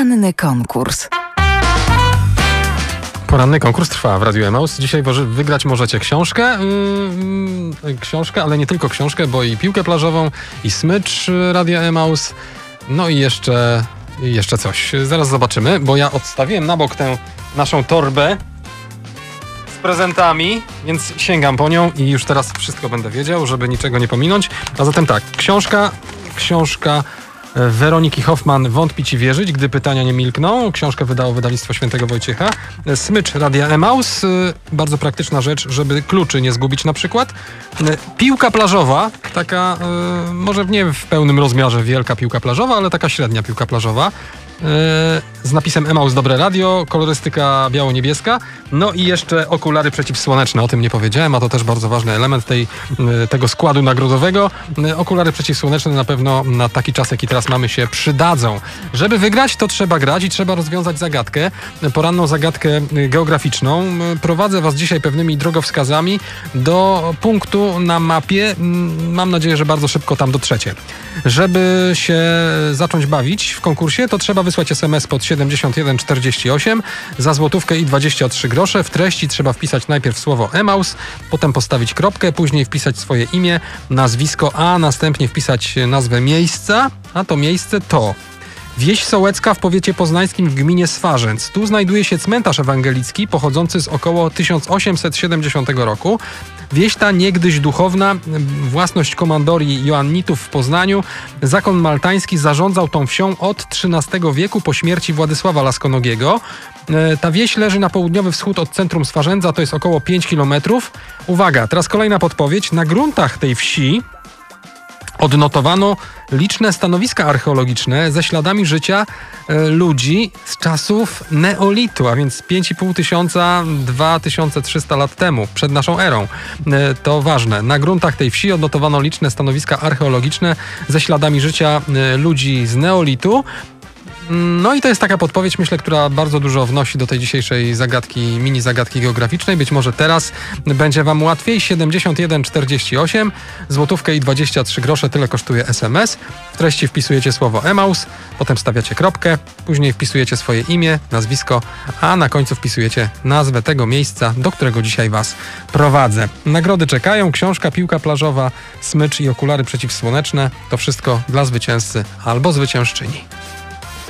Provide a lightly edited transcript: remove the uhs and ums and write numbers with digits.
Poranny konkurs. Poranny konkurs trwa w Radiu Emaus. Dzisiaj wygrać możecie książkę, ale nie tylko książkę, bo i piłkę plażową, i smycz Radia Emaus, no i jeszcze coś. Zaraz zobaczymy, bo ja odstawiłem na bok tę naszą torbę z prezentami, więc sięgam po nią i już teraz wszystko będę wiedział, żeby niczego nie pominąć. A zatem tak, książka Weroniki Hoffman Wątpić i wierzyć, gdy pytania nie milkną. Książkę wydało wydawnictwo Świętego Wojciecha. Smycz Radia Emaus. Bardzo praktyczna rzecz, żeby kluczy nie zgubić na przykład. Piłka plażowa. Taka, może nie w pełnym rozmiarze wielka piłka plażowa, ale taka średnia piłka plażowa. Z napisem Emaus Dobre Radio, kolorystyka biało-niebieska, no i jeszcze okulary przeciwsłoneczne, o tym nie powiedziałem, a to też bardzo ważny element tego składu nagrodowego. Okulary przeciwsłoneczne na pewno na taki czas, jaki teraz mamy, się przydadzą. Żeby wygrać, to trzeba grać i trzeba rozwiązać zagadkę, poranną zagadkę geograficzną. Prowadzę was dzisiaj pewnymi drogowskazami do punktu na mapie. Mam nadzieję, że bardzo szybko tam dotrzecie. Żeby się zacząć bawić w konkursie, to trzeba wysłać SMS pod 7148 za złotówkę i 23 grosze. W treści trzeba wpisać najpierw słowo Emaus, potem postawić kropkę, później wpisać swoje imię, nazwisko, a następnie wpisać nazwę miejsca, a to miejsce to Wieś Sołecka w powiecie poznańskim w gminie Swarzędz. Tu znajduje się cmentarz ewangelicki pochodzący z około 1870 roku. Wieś ta niegdyś duchowna, własność komandorii Joannitów w Poznaniu. Zakon maltański zarządzał tą wsią od XIII wieku po śmierci Władysława Laskonogiego. Ta wieś leży na południowy wschód od centrum Swarzędza, to jest około 5 kilometrów. Uwaga, teraz kolejna podpowiedź. Na gruntach tej wsi odnotowano liczne stanowiska archeologiczne ze śladami życia ludzi z czasów neolitu, a więc 5500, 2300 lat temu, przed naszą erą. To ważne. Na gruntach tej wsi odnotowano liczne stanowiska archeologiczne ze śladami życia ludzi z neolitu. No i to jest taka podpowiedź, myślę, która bardzo dużo wnosi do tej dzisiejszej zagadki, mini zagadki geograficznej. Być może teraz będzie wam łatwiej. 7148, złotówkę i 23 grosze, tyle kosztuje SMS. W treści wpisujecie słowo Emaus, potem stawiacie kropkę, później wpisujecie swoje imię, nazwisko, a na końcu wpisujecie nazwę tego miejsca, do którego dzisiaj was prowadzę. Nagrody czekają, książka, piłka plażowa, smycz i okulary przeciwsłoneczne. To wszystko dla zwycięzcy albo zwyciężczyni.